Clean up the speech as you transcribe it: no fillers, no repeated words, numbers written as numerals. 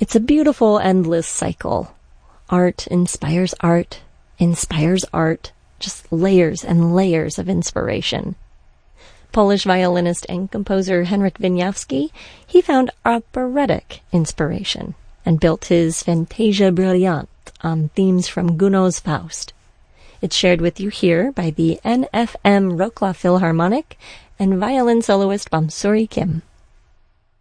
It's a beautiful, endless cycle. Art inspires art, just layers and layers of inspiration. Polish violinist and composer Henryk Wieniawski, he found operatic inspiration and built his Fantasia Brilliant on themes from Gounod's Faust. It's shared with you here by the NFM Wrocław Philharmonic and violin soloist Bamsuri Kim.